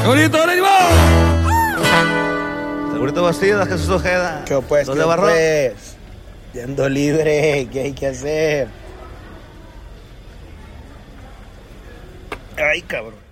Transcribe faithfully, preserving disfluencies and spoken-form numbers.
¡Segurito, ánimo! Segurito Bastida, Jesús Ojeda. ¿Qué pues? ¿Dónde ¿Qué barró? pues? Yendo libre, ¿qué hay que hacer? Ay, cabrón.